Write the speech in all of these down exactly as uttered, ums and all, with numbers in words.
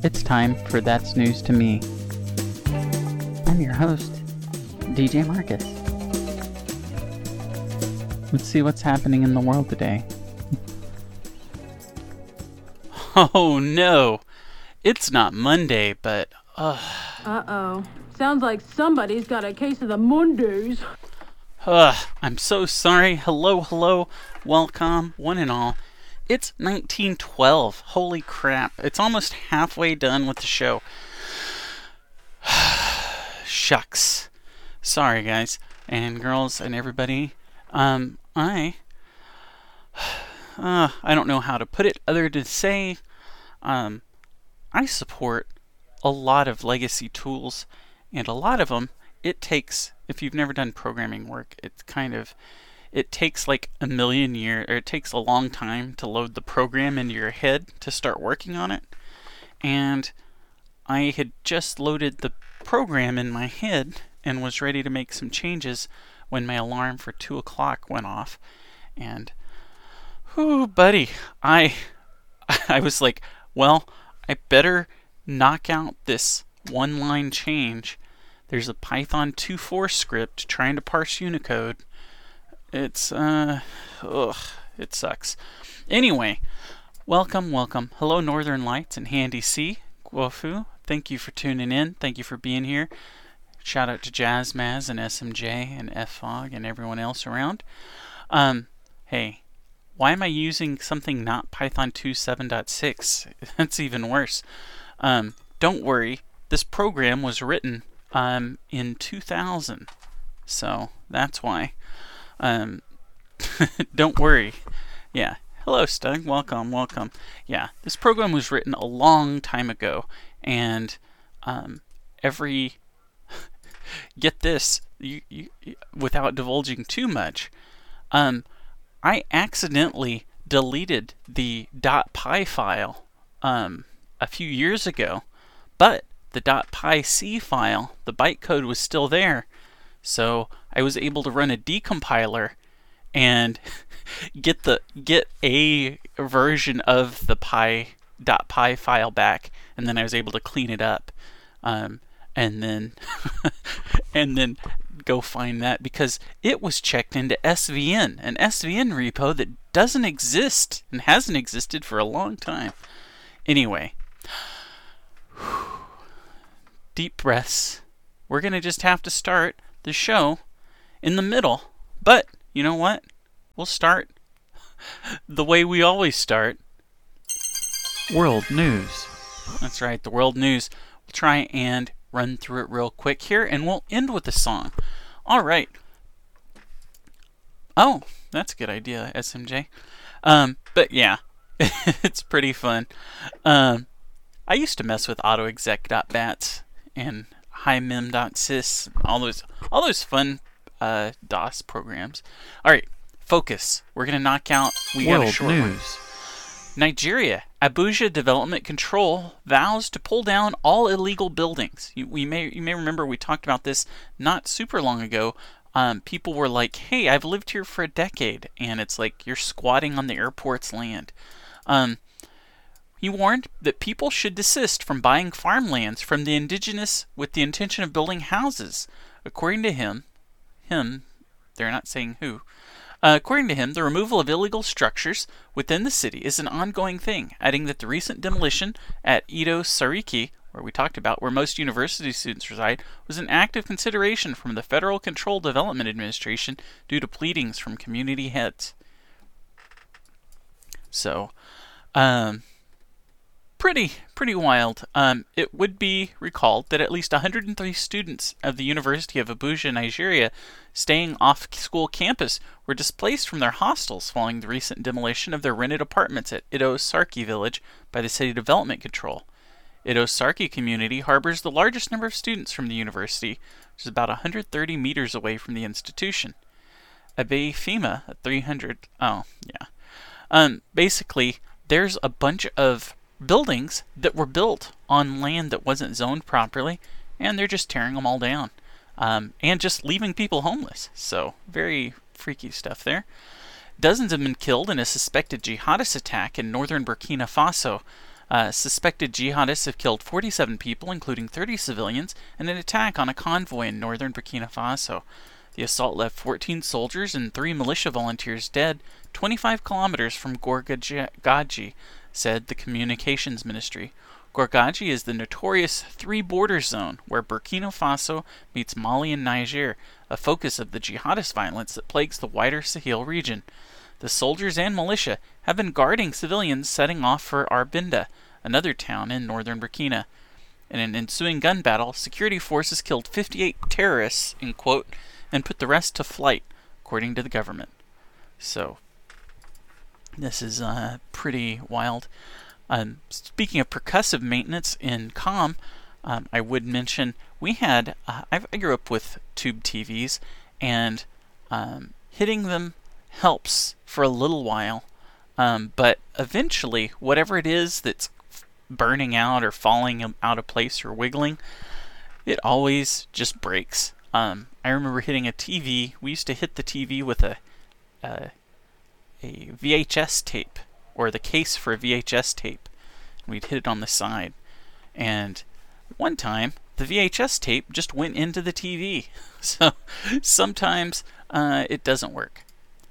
It's time for That's News to Me. I'm your host, D J Marcus. Let's see what's happening in the world today. Oh no, it's not Monday, but uh, Uh-oh. Sounds like somebody's got a case of the Mondays. uh, I'm so sorry. Hello, hello, welcome, one and all. It's nineteen twelve. Holy crap. It's almost halfway done with the show. Shucks. Sorry, guys and girls and everybody. Um, I... Uh, I don't know how to put it other than to say, um, I support a lot of legacy tools, and a lot of them, it takes, if you've never done programming work, it's kind of, it takes like a million years, or it takes a long time to load the program into your head to start working on it. And I had just loaded the program in my head and was ready to make some changes when my alarm for two o'clock went off. And, whew, buddy, I, I was like, well, I better knock out this one-line change. There's a Python two point four script trying to parse Unicode. It's, uh, ugh, it sucks. Anyway, welcome, welcome. Hello, Northern Lights and Handy C. Guofu, thank you for tuning in. Thank you for being here. Shout out to Jazzmaz and S M J and F-Fog and everyone else around. Um, hey, why am I using something not Python two point seven point six? That's even worse. Um, don't worry, this program was written um, in two thousand, so that's why. Um, don't worry. Yeah. Hello, Stug. Welcome, welcome. Yeah, this program was written a long time ago, and um, every get this, you, you, without divulging too much, um, I accidentally deleted the .py file um, a few years ago, but the .pyc file, the bytecode was still there. So I was able to run a decompiler and get the get a version of the py .py file back, and then I was able to clean it up, um, and then and then go find that because it was checked into S V N, an S V N repo that doesn't exist and hasn't existed for a long time. Anyway, deep breaths. We're gonna just have to start the show in the middle, but you know what? We'll start the way we always start. World news. That's right, the world news. We'll try and run through it real quick here, and we'll end with a song. All right. Oh, that's a good idea, S M J. Um, but yeah, it's pretty fun. Um, I used to mess with autoexec.bats and himem.sys, all those, all those fun uh, DOS programs. All right, focus. We're gonna knock out. We World got a short news. one. Nigeria, Abuja Development Control vows to pull down all illegal buildings. You, we may you may remember we talked about this not super long ago. Um, people were like, "Hey, I've lived here for a decade," and it's like you're squatting on the airport's land. Um, he warned that people should desist from buying farmlands from the indigenous with the intention of building houses. According to him, him, they're not saying who. Uh, according to him, the removal of illegal structures within the city is an ongoing thing, adding that the recent demolition at Edo Sariki, where we talked about, where most university students reside, was an active consideration from the Federal Controlled Development Administration due to pleadings from community heads. So, um... Pretty, pretty wild. Um, it would be recalled that at least one hundred three students of the University of Abuja, Nigeria, staying off school campus were displaced from their hostels following the recent demolition of their rented apartments at Ido Sarki village by the City Development Control. Ido Sarki community harbors the largest number of students from the university, which is about one hundred thirty meters away from the institution. Abe FEMA at three hundred. Oh, yeah. Um, basically, there's a bunch of buildings that were built on land that wasn't zoned properly, and they're just tearing them all down, um, and just leaving people homeless. So, very freaky stuff there. Dozens have been killed in a suspected jihadist attack in northern Burkina Faso. Uh, suspected jihadists have killed forty-seven people, including thirty civilians, in an attack on a convoy in northern Burkina Faso. The assault left fourteen soldiers and three militia volunteers dead, twenty-five kilometers from Gorgadji, said the communications ministry. Gorgadji is the notorious three-border zone where Burkina Faso meets Mali and Niger, a focus of the jihadist violence that plagues the wider Sahel region. The soldiers and militia have been guarding civilians setting off for Arbinda, another town in northern Burkina. In an ensuing gun battle, security forces killed fifty-eight terrorists, in quote, and put the rest to flight, according to the government. So, this is uh, pretty wild. Um, speaking of percussive maintenance in comm, um, I would mention we had, uh, I, I grew up with tube T Vs, and um, hitting them helps for a little while, um, but eventually, whatever it is that's burning out or falling out of place or wiggling, it always just breaks. Um, I remember hitting a T V. We used to hit the T V with a, a, a V H S tape, or the case for a V H S tape. We'd hit it on the side. And one time, the V H S tape just went into the T V. So sometimes uh, it doesn't work.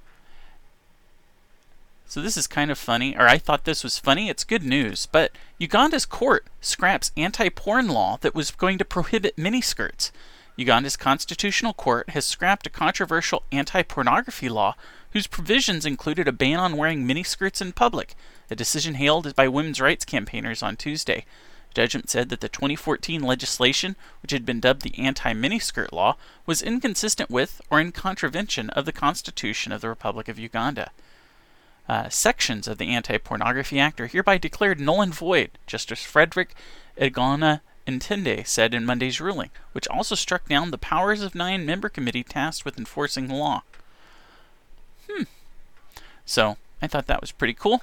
So this is kind of funny, or I thought this was funny. It's good news, but Uganda's court scraps anti-porn law that was going to prohibit miniskirts. Uganda's constitutional court has scrapped a controversial anti-pornography law whose provisions included a ban on wearing miniskirts in public, a decision hailed by women's rights campaigners on Tuesday. The judgment said that the twenty fourteen legislation, which had been dubbed the anti-miniskirt law, was inconsistent with or in contravention of the Constitution of the Republic of Uganda. Uh, sections of the Anti-Pornography Act are hereby declared null and void, Justice Frederick Egona Ntende said in Monday's ruling, which also struck down the Powers of Nine member committee tasked with enforcing the law. Hmm. So, I thought that was pretty cool.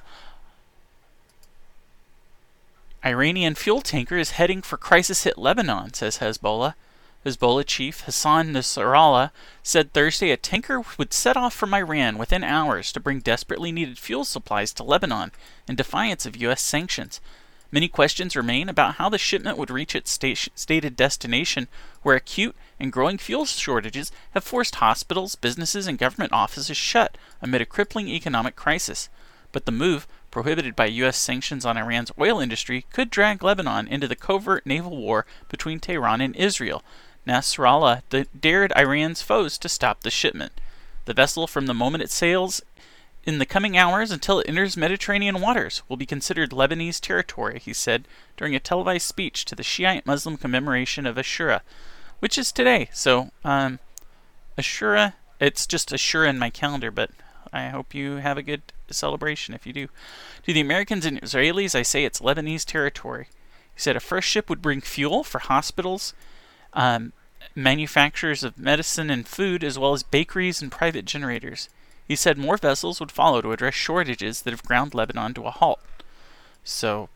Iranian fuel tanker is heading for crisis-hit Lebanon, says Hezbollah. Hezbollah chief Hassan Nasrallah said Thursday a tanker would set off from Iran within hours to bring desperately needed fuel supplies to Lebanon in defiance of U S sanctions. Many questions remain about how the shipment would reach its station, stated destination, where acute and growing fuel shortages have forced hospitals, businesses, and government offices shut amid a crippling economic crisis. But the move, prohibited by U S sanctions on Iran's oil industry, could drag Lebanon into the covert naval war between Tehran and Israel. Nasrallah dared Iran's foes to stop the shipment. The vessel, from the moment it sails in the coming hours until it enters Mediterranean waters, will be considered Lebanese territory, he said during a televised speech to the Shiite Muslim commemoration of Ashura, which is today. So, um, Ashura, it's just Ashura in my calendar, but I hope you have a good celebration if you do. To the Americans and Israelis, I say it's Lebanese territory. He said a first ship would bring fuel for hospitals, um, manufacturers of medicine and food, as well as bakeries and private generators. He said more vessels would follow to address shortages that have ground Lebanon to a halt. So,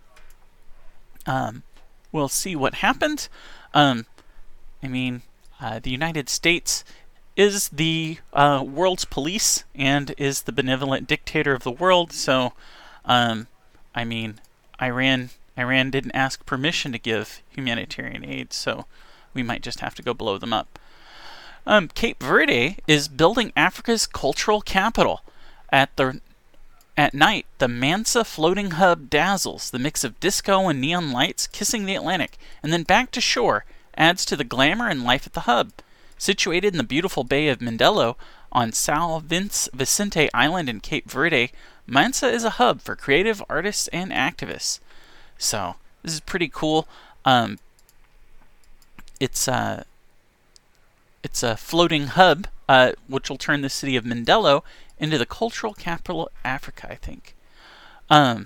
um, we'll see what happens. Um, I mean, uh, the United States is the uh, world's police and is the benevolent dictator of the world. So, um, I mean, Iran Iran didn't ask permission to give humanitarian aid, so we might just have to go blow them up. Um, Cape Verde is building Africa's cultural capital. At the at night, the Mansa floating hub dazzles. The mix of disco and neon lights kissing the Atlantic, and then back to shore, adds to the glamour and life at the hub. Situated in the beautiful Bay of Mindelo on São Vicente Island in Cape Verde, Mansa is a hub for creative artists and activists. So, this is pretty cool. Um, it's uh, it's a floating hub, uh, which will turn the city of Mindelo into the cultural capital of Africa, I think. Um,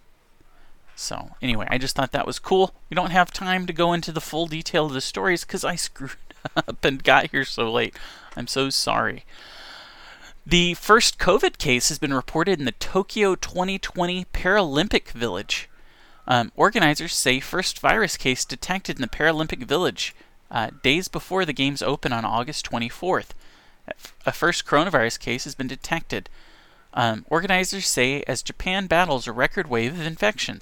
so, anyway, I just thought that was cool. We don't have time to go into the full detail of the stories because I screwed up and got here so late. I'm so sorry. The first COVID case has been reported in the Tokyo twenty twenty Paralympic Village. Um, organizers say first virus case detected in the Paralympic Village uh, days before the games open on August twenty-fourth. A first coronavirus case has been detected. Um, organizers say as Japan battles a record wave of infections,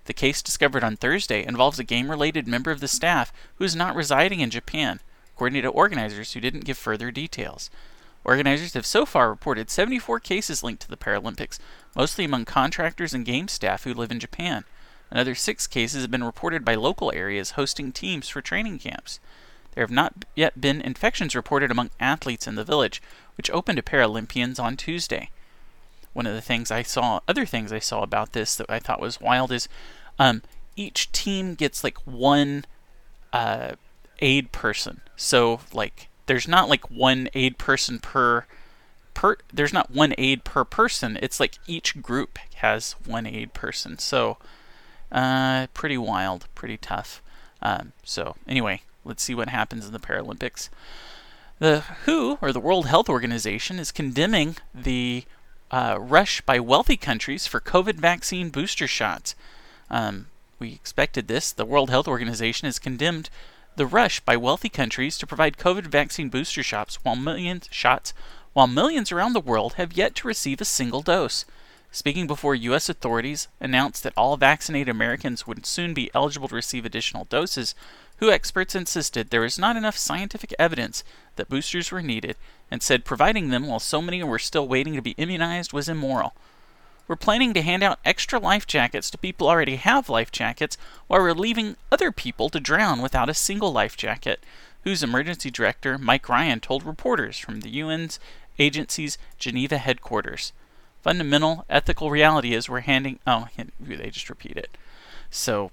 The case discovered on Thursday involves a game-related member of the staff who is not residing in Japan, according to organizers who didn't give further details. Organizers have so far reported seventy-four cases linked to the Paralympics, mostly among contractors and game staff who live in Japan. Another six cases have been reported by local areas hosting teams for training camps. There have not yet been infections reported among athletes in the village, which opened to Paralympians on Tuesday. One of the things I saw, other things I saw about this that I thought was wild is um, each team gets like one uh, aid person. So like there's not like one aid person per per. There's not one aid per person. It's like each group has one aid person. So uh, pretty wild, pretty tough. Um, so anyway, let's see what happens in the Paralympics. The W H O, or the World Health Organization, is condemning the Uh, rush by wealthy countries for COVID vaccine booster shots. Um, we expected this. The World Health Organization has condemned the rush by wealthy countries to provide COVID vaccine booster shots while millions shots while millions around the world have yet to receive a single dose. Speaking before U S authorities announced that all vaccinated Americans would soon be eligible to receive additional doses, W H O experts insisted there was not enough scientific evidence that boosters were needed, and said providing them while so many were still waiting to be immunized was immoral. We're planning to hand out extra life jackets to people who already have life jackets, while we're leaving other people to drown without a single life jacket, W H O's emergency director, Mike Ryan, told reporters from the U N's agency's Geneva headquarters. Fundamental ethical reality is we're handing... Oh, they just repeat it. So,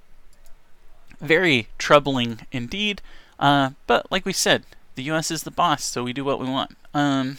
very troubling indeed. Uh, but like we said, the U S is the boss, so we do what we want. Um,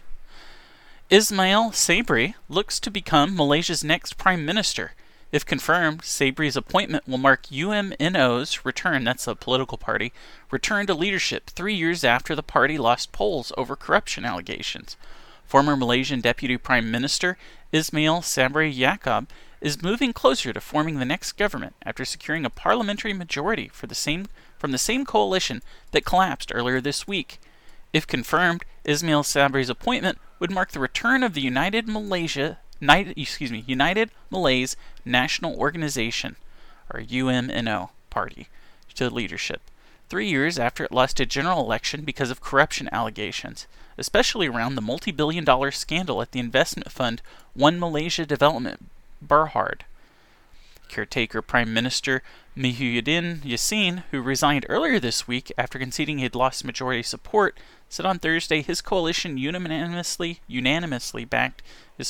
Ismail Sabri looks to become Malaysia's next prime minister. If confirmed, Sabri's appointment will mark U M N O's return, that's a political party, return to leadership three years after the party lost polls over corruption allegations. Former Malaysian Deputy Prime Minister Ismail Sabri Yaakob is moving closer to forming the next government after securing a parliamentary majority for the same from the same coalition that collapsed earlier this week. If confirmed, Ismail Sabri's appointment would mark the return of the United Malaysia, United, excuse me, United Malays National Organization, or U M N O, party, to leadership, three years after it lost a general election because of corruption allegations, especially around the multi-billion dollar scandal at the investment fund One Malaysia Development, Berhad. Caretaker Prime Minister Muhyiddin Yassin, who resigned earlier this week after conceding he had lost majority support, said on Thursday his coalition unanimously unanimously backed his